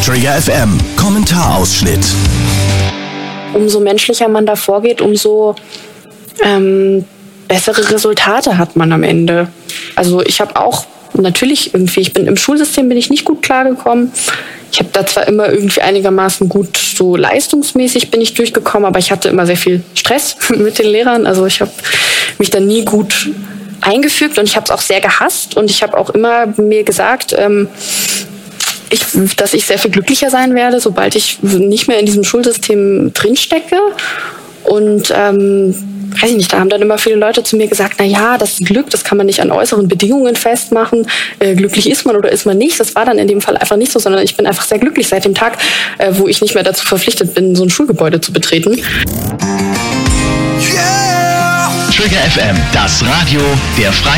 Trigger FM Kommentarausschnitt. Umso menschlicher man da vorgeht, umso bessere Resultate hat man am Ende. Also ich habe auch natürlich irgendwie, im Schulsystem bin ich nicht gut klargekommen. Ich habe da zwar immer irgendwie einigermaßen gut, so leistungsmäßig bin ich durchgekommen, aber ich hatte immer sehr viel Stress mit den Lehrern. Also ich habe mich da nie gut eingefügt und ich habe es auch sehr gehasst und ich habe auch immer mir gesagt, dass ich sehr viel glücklicher sein werde, sobald ich nicht mehr in diesem Schulsystem drinstecke. Und weiß ich nicht, da haben dann immer viele Leute zu mir gesagt, na ja, das Glück, das kann man nicht an äußeren Bedingungen festmachen. Glücklich ist man oder ist man nicht. Das war dann in dem Fall einfach nicht so, sondern ich bin einfach sehr glücklich seit dem Tag, wo ich nicht mehr dazu verpflichtet bin, so ein Schulgebäude zu betreten. Trigger FM, das Radio der Freien